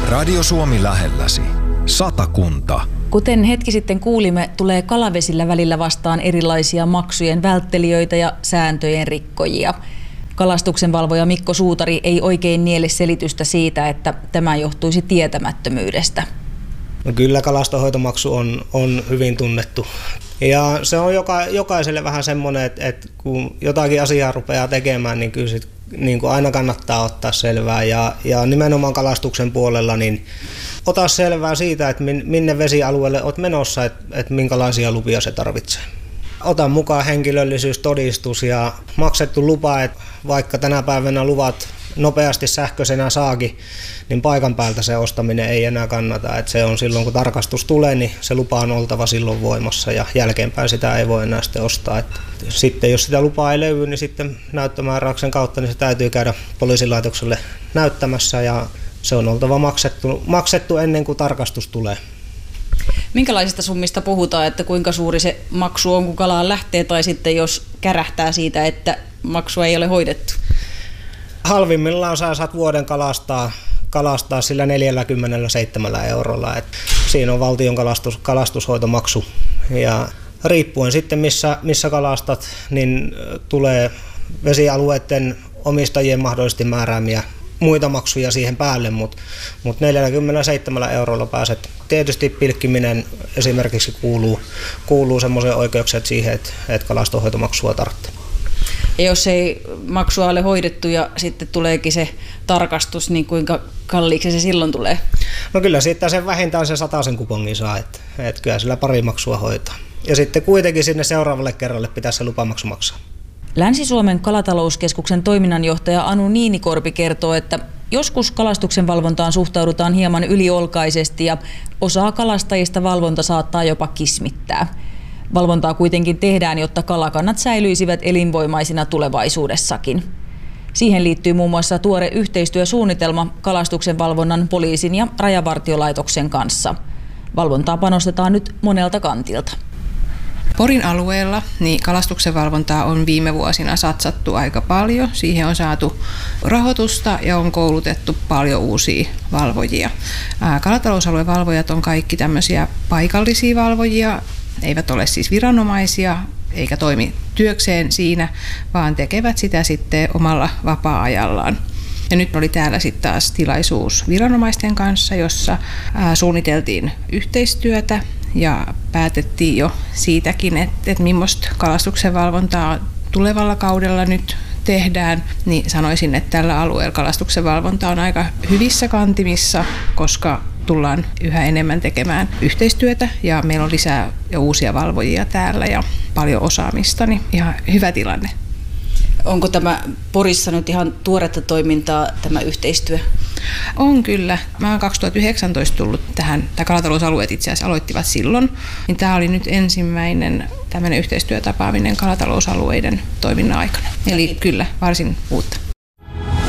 Radio Suomi lähelläsi. Satakunta. Kuten hetki sitten kuulimme, tulee kalavesillä välillä vastaan erilaisia maksujen välttelijöitä ja sääntöjen rikkojia. Kalastuksenvalvoja Mikko Suutari ei oikein niele selitystä siitä, että tämä johtuisi tietämättömyydestä. No kyllä kalastonhoitomaksu on hyvin tunnettu. Ja se on jokaiselle vähän semmoinen, että kun jotakin asiaa rupeaa tekemään, niin kyllä sit, niin kuin aina kannattaa ottaa selvää. Ja nimenomaan kalastuksen puolella niin ota selvää siitä, että minne vesialueelle olet menossa, että minkälaisia lupia se tarvitsee. Ota mukaan henkilöllisyystodistus ja maksettu lupa, että vaikka tänä päivänä luvat nopeasti sähköisenä saakin, niin paikan päältä se ostaminen ei enää kannata. Että se on silloin, kun tarkastus tulee, niin se lupa on oltava silloin voimassa ja jälkeenpäin sitä ei voi enää sitten ostaa. Että sitten jos sitä lupaa ei löydy, niin sitten näyttömääräyksen kautta niin se täytyy käydä poliisilaitokselle näyttämässä ja se on oltava maksettu ennen kuin tarkastus tulee. Minkälaisista summista puhutaan, että kuinka suuri se maksu on, kun kalaan lähtee, tai sitten jos kärähtää siitä, että maksua ei ole hoidettu? Halvimmillaan sä saat vuoden kalastaa sillä 47 eurolla. Et siinä on valtion kalastushoitomaksu. Ja riippuen sitten missä kalastat, niin tulee vesialueiden omistajien mahdollisesti määräämiä muita maksuja siihen päälle, mutta 47 eurolla pääset. Tietysti pilkkiminen esimerkiksi kuuluu semmoiseen oikeukseen siihen, että kalastonhoitomaksua tarvitsee. Ja jos ei maksua ole hoidettu ja sitten tuleekin se tarkastus, niin kuinka kalliiksi se silloin tulee? No kyllä siitä sen vähintään se 100 kupongin saa, että kyllä sillä pari maksua hoitaa. Ja sitten kuitenkin sinne seuraavalle kerralle pitäisi se lupamaksu maksaa. Länsi-Suomen kalatalouskeskuksen toiminnanjohtaja Anu Niinikorpi kertoo, että joskus kalastuksen valvontaan suhtaudutaan hieman yliolkaisesti ja osaa kalastajista valvonta saattaa jopa kismittää. Valvontaa kuitenkin tehdään, jotta kalakannat säilyisivät elinvoimaisina tulevaisuudessakin. Siihen liittyy muun muassa tuore yhteistyösuunnitelma kalastuksen valvonnan poliisin ja rajavartiolaitoksen kanssa. Valvontaa panostetaan nyt monelta kantilta. Porin alueella niin kalastuksen valvontaa on viime vuosina satsattu aika paljon. Siihen on saatu rahoitusta ja on koulutettu paljon uusia valvojia. Kalatalousalueen valvojat on kaikki tämmöisiä paikallisia valvojia, eivät ole siis viranomaisia eikä toimi työkseen siinä, vaan tekevät sitä sitten omalla vapaa-ajallaan. Ja nyt oli täällä sitten taas tilaisuus viranomaisten kanssa, jossa suunniteltiin yhteistyötä ja päätettiin jo siitäkin, että millaista kalastuksen valvontaa tulevalla kaudella nyt tehdään, niin sanoisin, että tällä alueella kalastuksen valvonta on aika hyvissä kantimissa, koska tullaan yhä enemmän tekemään yhteistyötä ja meillä on lisää ja uusia valvojia täällä ja paljon osaamista, niin ihan hyvä tilanne. Onko tämä Porissa nyt ihan tuoretta toimintaa, tämä yhteistyö? On kyllä. Mä oon 2019 tullut tähän, tai kalatalousalueet itse asiassa aloittivat silloin, niin tämä oli nyt ensimmäinen tämmöinen yhteistyötapaaminen kalatalousalueiden toiminnan aikana. Eli kyllä, varsin uutta.